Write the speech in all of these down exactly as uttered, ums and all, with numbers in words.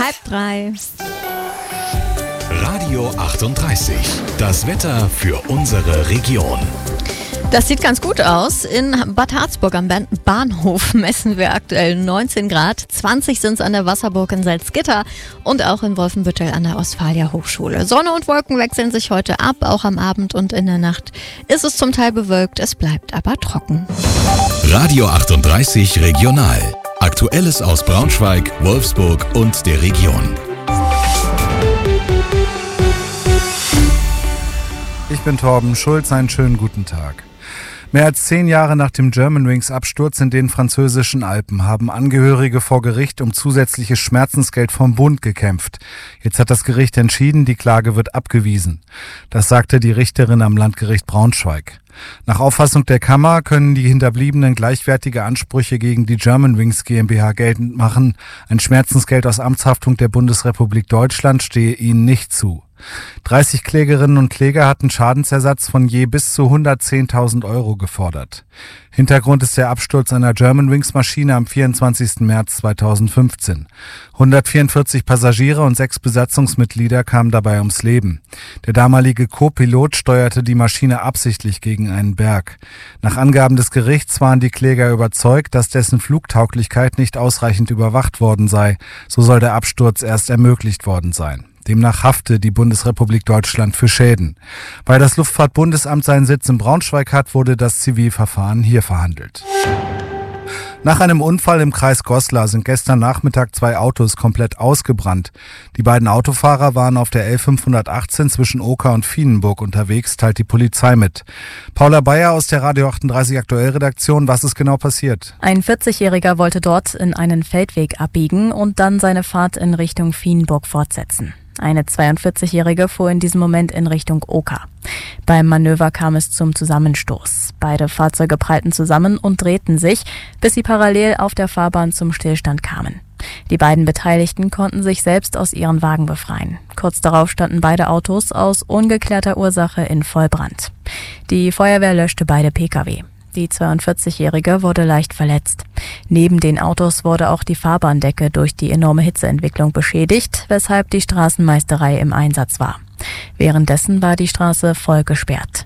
halb drei. Radio achtunddreißig. Das Wetter für unsere Region. Das sieht ganz gut aus. In Bad Harzburg am Bahnhof messen wir aktuell neunzehn Grad. zwanzig sind es an der Wasserburg in Salzgitter und auch in Wolfenbüttel an der Ostfalia Hochschule. Sonne und Wolken wechseln sich heute ab. Auch am Abend und in der Nacht ist es zum Teil bewölkt. Es bleibt aber trocken. Radio achtunddreißig Regional. Aktuelles aus Braunschweig, Wolfsburg und der Region. Ich bin Torben Schulz, einen schönen guten Tag. Mehr als zehn Jahre nach dem Germanwings-Absturz in den französischen Alpen haben Angehörige vor Gericht um zusätzliches Schmerzensgeld vom Bund gekämpft. Jetzt hat das Gericht entschieden, die Klage wird abgewiesen. Das sagte die Richterin am Landgericht Braunschweig. Nach Auffassung der Kammer können die Hinterbliebenen gleichwertige Ansprüche gegen die Germanwings GmbH geltend machen. Ein Schmerzensgeld aus Amtshaftung der Bundesrepublik Deutschland stehe ihnen nicht zu. dreißig Klägerinnen und Kläger hatten Schadensersatz von je bis zu hundertzehntausend Euro gefordert. Hintergrund ist der Absturz einer Germanwings-Maschine am vierundzwanzigsten März zweitausendfünfzehn. hundertvierundvierzig Passagiere und sechs Besatzungsmitglieder kamen dabei ums Leben. Der damalige Co-Pilot steuerte die Maschine absichtlich gegen einen Berg. Nach Angaben des Gerichts waren die Kläger überzeugt, dass dessen Flugtauglichkeit nicht ausreichend überwacht worden sei. So soll der Absturz erst ermöglicht worden sein. Demnach hafte die Bundesrepublik Deutschland für Schäden. Weil das Luftfahrtbundesamt seinen Sitz in Braunschweig hat, wurde das Zivilverfahren hier verhandelt. Nach einem Unfall im Kreis Goslar sind gestern Nachmittag zwei Autos komplett ausgebrannt. Die beiden Autofahrer waren auf der L fünfhundertachtzehn zwischen Oker und Vienenburg unterwegs, teilt die Polizei mit. Paula Bayer aus der Radio achtunddreißig Aktuell-Redaktion, was ist genau passiert? Ein vierzigjähriger wollte dort in einen Feldweg abbiegen und dann seine Fahrt in Richtung Vienenburg fortsetzen. Eine zweiundvierzigjährige fuhr in diesem Moment in Richtung Oker. Beim Manöver kam es zum Zusammenstoß. Beide Fahrzeuge prallten zusammen und drehten sich, bis sie parallel auf der Fahrbahn zum Stillstand kamen. Die beiden Beteiligten konnten sich selbst aus ihren Wagen befreien. Kurz darauf standen beide Autos aus ungeklärter Ursache in Vollbrand. Die Feuerwehr löschte beide Pkw. Die zweiundvierzigjährige wurde leicht verletzt. Neben den Autos wurde auch die Fahrbahndecke durch die enorme Hitzeentwicklung beschädigt, weshalb die Straßenmeisterei im Einsatz war. Währenddessen war die Straße voll gesperrt.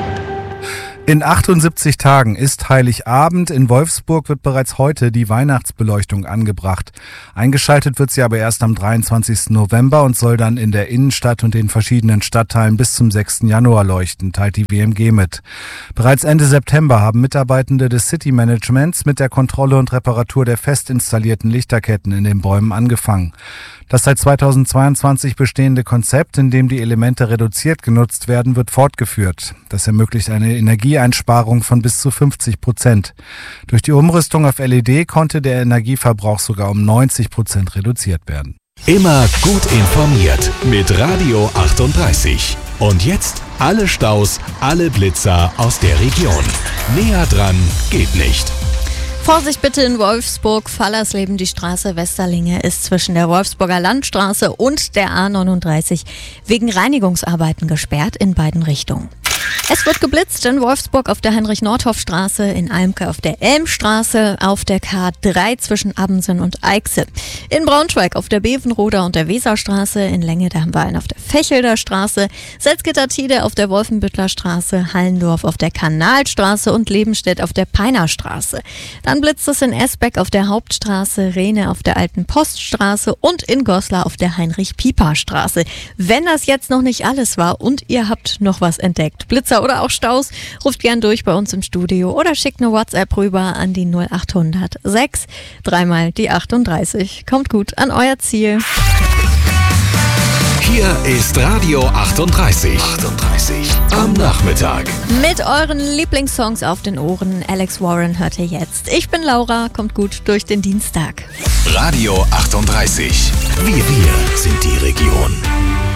In achtundsiebzig Tagen ist Heiligabend. In Wolfsburg wird bereits heute die Weihnachtsbeleuchtung angebracht. Eingeschaltet wird sie aber erst am dreiundzwanzigsten November und soll dann in der Innenstadt und den verschiedenen Stadtteilen bis zum sechsten Januar leuchten, teilt die W M G mit. Bereits Ende September haben Mitarbeitende des City-Managements mit der Kontrolle und Reparatur der fest installierten Lichterketten in den Bäumen angefangen. Das seit zweitausendzweiundzwanzig bestehende Konzept, in dem die Elemente reduziert genutzt werden, wird fortgeführt. Das ermöglicht eine Energieeinsparung von bis zu fünfzig Prozent. Durch die Umrüstung auf L E D konnte der Energieverbrauch sogar um neunzig Prozent reduziert werden. Immer gut informiert mit Radio achtunddreißig. Und jetzt alle Staus, alle Blitzer aus der Region. Näher dran geht nicht. Vorsicht bitte in Wolfsburg, Fallersleben, die Straße Westerlinge ist zwischen der Wolfsburger Landstraße und der A neununddreißig wegen Reinigungsarbeiten gesperrt in beiden Richtungen. Es wird geblitzt in Wolfsburg auf der Heinrich-Nordhoff-Straße, in Almke auf der Elmstraße, auf der K drei zwischen Abbensen und Eichse. In Braunschweig auf der Bevenroder und der Weserstraße, in Länge der Wahlen auf der Fechelder Straße, Salzgitter-Tide auf der Wolfenbüttler Straße, Hallendorf auf der Kanalstraße und Lebenstedt auf der Peinerstraße. Dann blitzt es in Esbeck auf der Hauptstraße, Rehne auf der Alten Poststraße und in Goslar auf der Heinrich-Pieper-Straße. Wenn das jetzt noch nicht alles war und ihr habt noch was entdeckt, Blitzer oder auch Staus, ruft gern durch bei uns im Studio oder schickt eine WhatsApp rüber an die null achthundert sechs, dreimal die achtunddreißig. Kommt gut an euer Ziel. Hier ist Radio achtunddreißig. achtunddreißig am Nachmittag. Mit euren Lieblingssongs auf den Ohren. Alex Warren hört ihr jetzt. Ich bin Laura, kommt gut durch den Dienstag. Radio achtunddreißig. Wir, wir sind die Region.